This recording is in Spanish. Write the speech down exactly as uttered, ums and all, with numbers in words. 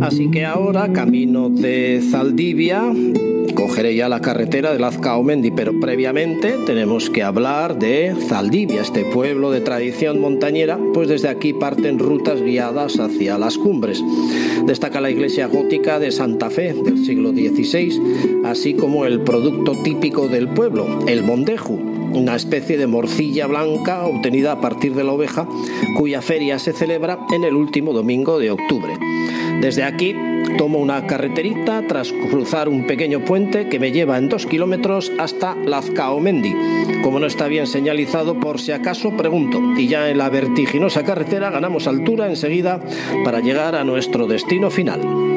Así que ahora, camino de Zaldivia, cogeré ya la carretera de Lazcaomendi, pero previamente tenemos que hablar de Zaldivia, este pueblo de tradición montañera, pues desde aquí parten rutas guiadas hacia las cumbres. Destaca la iglesia gótica de Santa Fe del siglo dieciséis, así como el producto típico del pueblo, el mondeju, una especie de morcilla blanca obtenida a partir de la oveja, cuya feria se celebra en el último domingo de octubre. Desde aquí tomo una carreterita tras cruzar un pequeño puente que me lleva en dos kilómetros hasta Lazcaomendi. Como no está bien señalizado, por si acaso pregunto, y ya en la vertiginosa carretera ganamos altura enseguida para llegar a nuestro destino final.